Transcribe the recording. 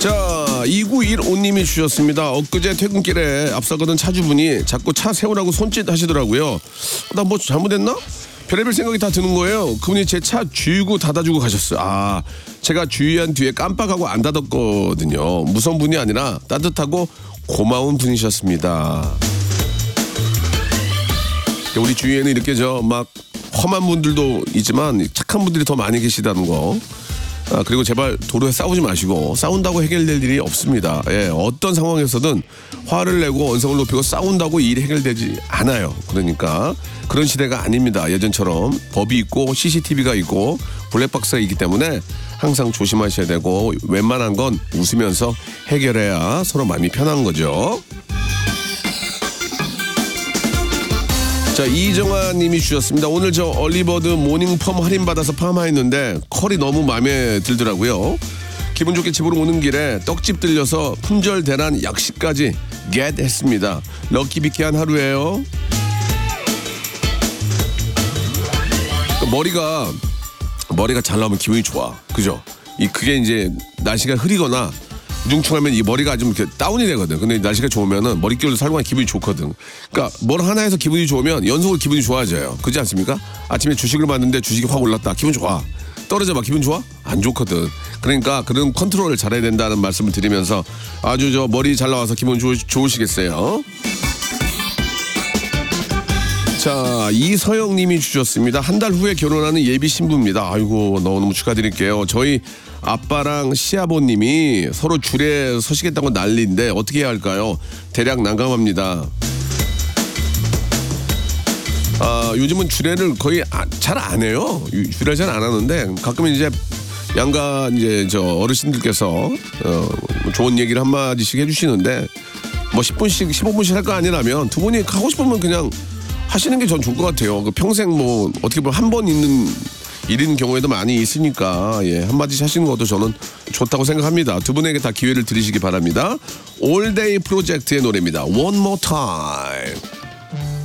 자, 2915님이 주셨습니다. 엊그제 퇴근길에 앞서가던 차주분이 자꾸 차 세우라고 손짓 하시더라고요. 나 뭐 잘못했나? 별의별 생각이 다 드는 거예요. 그분이 제 차 쥐고 닫아주고 가셨어요. 아, 제가 주의한 뒤에 깜빡하고 안 닫았거든요. 무서운 분이 아니라 따뜻하고 고마운 분이셨습니다. 우리 주위에는 이렇게 막 험한 분들도 있지만 착한 분들이 더 많이 계시다는 거. 아, 그리고 제발 도로에 싸우지 마시고, 싸운다고 해결될 일이 없습니다. 예, 어떤 상황에서든 화를 내고 언성을 높이고 싸운다고 일이 해결되지 않아요. 그러니까 그런 시대가 아닙니다. 예전처럼 법이 있고 CCTV가 있고 블랙박스가 있기 때문에 항상 조심하셔야 되고, 웬만한 건 웃으면서 해결해야 서로 마음이 편한 거죠. 자, 이정아 님이 주셨습니다. 오늘 저 얼리버드 모닝펌 할인받아서 파마했는데 컬이 너무 마음에 들더라고요. 기분 좋게 집으로 오는 길에 떡집 들려서 품절 대란 약식까지 겟 했습니다. 럭키비키한 하루예요. 머리가 잘 나오면 기분이 좋아. 그죠? 그게 이제 날씨가 흐리거나 우중충하면 이 머리가 좀 이렇게 다운이 되거든. 근데 날씨가 좋으면은 머릿결을 살고 기분이 좋거든. 그러니까 뭘 하나 해서 기분이 좋으면 연속으로 기분이 좋아져요. 그렇지 않습니까? 아침에 주식을 봤는데 주식이 확 올랐다. 기분 좋아. 떨어져 봐. 기분 좋아? 안 좋거든. 그러니까 그런 컨트롤을 잘해야 된다는 말씀을 드리면서 아주 저 머리 잘 나와서 기분 좋으시겠어요. 자, 이서영 님이 주셨습니다. 한 달 후에 결혼하는 예비 신부입니다. 아이고, 너무 축하드릴게요. 저희 아빠랑 시아버님이 서로 줄에 서시겠다고 난리인데 어떻게 해야 할까요? 대략 난감합니다. 아, 요즘은 주례를 거의 잘 안 해요. 주례를 잘 안 하는데 가끔 이제 양가 이제 저 어르신들께서 좋은 얘기를 한마디씩 해주시는데 뭐 10분씩 15분씩 할 거 아니라면 두 분이 하고 싶으면 그냥 하시는 게 전 좋을 것 같아요. 평생 뭐 어떻게 보면 한 번 있는 일인 경우에도 많이 있으니까, 예, 한마디씩 하시는 것도 저는 좋다고 생각합니다. 두 분에게 다 기회를 드리시기 바랍니다. 올데이 프로젝트의 노래입니다. One More Time.